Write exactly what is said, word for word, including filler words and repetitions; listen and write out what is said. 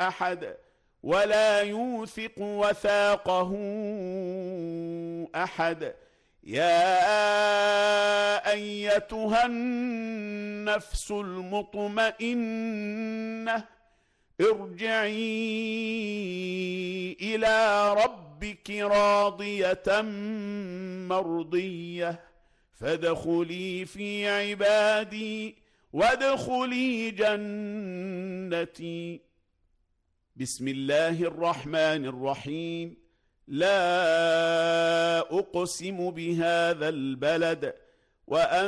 أحد ولا يوثق وثاقه أحد. يا أيتها النفس المطمئنة ارجعي إلى ربك راضية مرضية فادخلي في عبادي وادخلي جنتي. بسم الله الرحمن الرحيم. لا أقسم بهذا البلد وأن